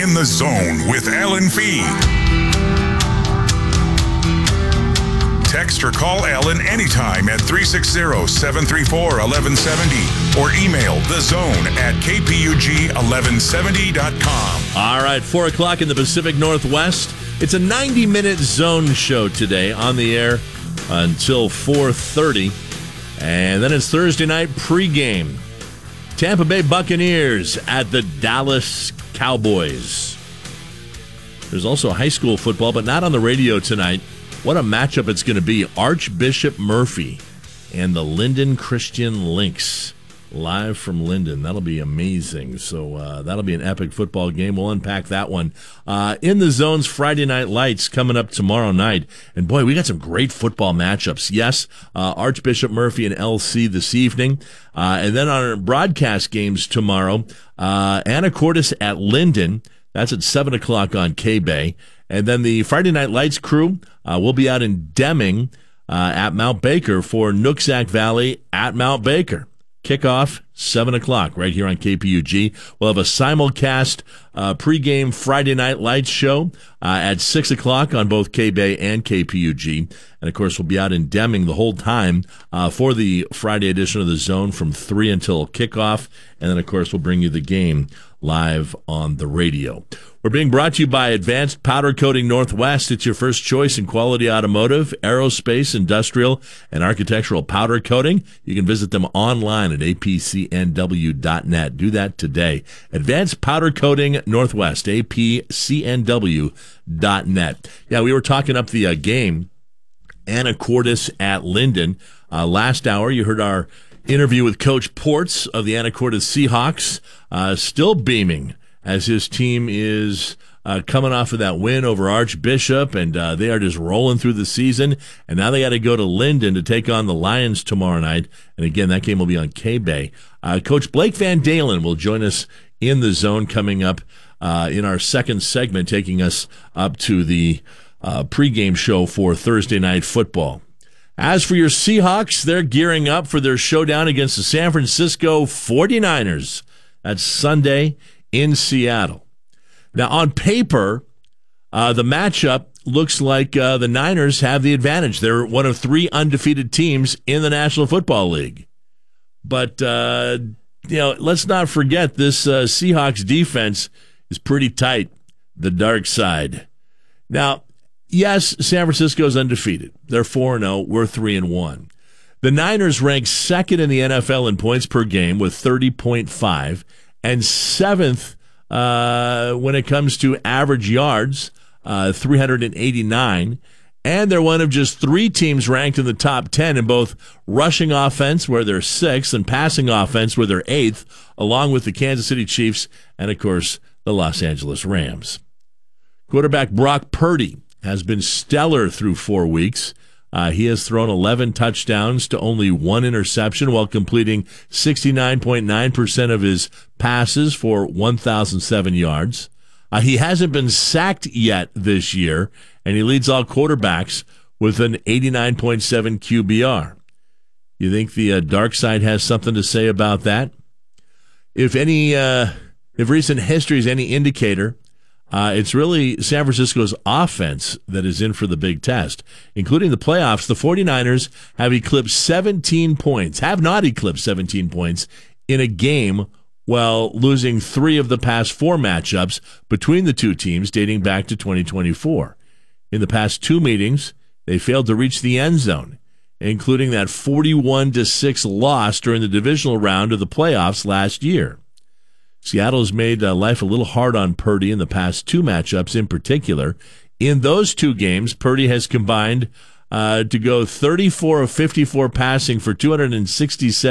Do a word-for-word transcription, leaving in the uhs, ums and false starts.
In the Zone with Alan Fee. Text or call Alan anytime at three six zero, seven three four, one one seven zero or email thezone at k p u g eleven seventy dot com. All right, four o'clock in the Pacific Northwest. It's a ninety-minute Zone show today on the air until four thirty. And then it's Thursday night pregame. Tampa Bay Buccaneers at the Dallas Cowboys. There's also high school football, but not on the radio tonight. What a matchup it's going to be. Archbishop Murphy and the Linden Christian Lynx. Live from Linden. That'll be amazing. So uh, that'll be an epic football game. We'll unpack that one. Uh, in the Zone's Friday Night Lights coming up tomorrow night. And boy, we got some great football matchups. Yes, uh, Archbishop Murphy and L C this evening. Uh, and then on our broadcast games tomorrow, uh, Anacortes at Linden. That's at seven o'clock on K-Bay. And then the Friday Night Lights crew uh, will be out in Deming uh, at Mount Baker for Nooksack Valley at Mount Baker. Kickoff, seven o'clock, right here on K P U G. We'll have a simulcast uh, pregame Friday Night Lights show uh, at six o'clock on both K-Bay and K P U G. And, of course, we'll be out in Deming the whole time uh, for the Friday edition of The Zone from three until kickoff. And then, of course, we'll bring you the game live on the radio. We're being brought to you by Advanced Powder Coating Northwest. It's your first choice in quality automotive, aerospace, industrial, and architectural powder coating. You can visit them online at a p c n w dot net. Do that today. Advanced Powder Coating Northwest, a p c n w dot net. Yeah, we were talking up the uh, game, Anacortes at Linden. Uh, last hour, you heard our interview with Coach Ports of the Anacortes Seahawks, uh, still beaming as his team is uh, coming off of that win over Archbishop, and uh, they are just rolling through the season. And now they got to go to Linden to take on the Lions tomorrow night. And again, that game will be on K-Bay. Uh, Coach Blake Van Dalen will join us in the Zone coming up uh, in our second segment, taking us up to the uh, pregame show for Thursday Night Football. As for your Seahawks, they're gearing up for their showdown against the San Francisco forty-niners. That's Sunday in Seattle. Now, on paper, uh, the matchup looks like uh, the Niners have the advantage. They're one of three undefeated teams in the National Football League. But, uh, you know, let's not forget this uh, Seahawks defense is pretty tight, the dark side. Now, yes, San Francisco's undefeated. They're four and oh. We're three and one. The Niners rank second in the N F L in points per game with thirty point five. And seventh uh, when it comes to average yards, uh, three hundred eighty-nine. And they're one of just three teams ranked in the top ten in both rushing offense, where they're sixth, and passing offense, where they're eighth, along with the Kansas City Chiefs and, of course, the Los Angeles Rams. Quarterback Brock Purdy has been stellar through four weeks. Uh, he has thrown eleven touchdowns to only one interception while completing sixty-nine point nine percent of his passes for one thousand seven yards. Uh, he hasn't been sacked yet this year, and he leads all quarterbacks with an eighty-nine point seven Q B R. You think the uh, dark side has something to say about that? If any, uh, if recent history is any indicator, Uh, it's really San Francisco's offense that is in for the big test. Including the playoffs, the forty-niners have eclipsed seventeen points, have not eclipsed seventeen points in a game while losing three of the past four matchups between the two teams dating back to twenty twenty-four. In the past two meetings, they failed to reach the end zone, including that forty-one to six loss during the divisional round of the playoffs last year. Seattle has made uh, life a little hard on Purdy in the past two matchups in particular. In those two games, Purdy has combined uh, to go thirty-four of fifty-four passing for two hundred sixty-seven